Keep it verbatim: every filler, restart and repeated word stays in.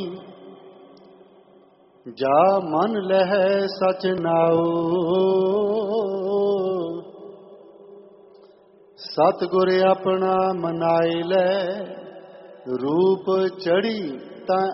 ਜਾ ਮਨ ਲਹਿ ਸਚ ਨਾਉ। ਸਤਿਗੁਰ ਆਪਣਾ ਮਨਾਈ ਲੈ, ਰੂਪ ਚੜੀ ਤਾਂ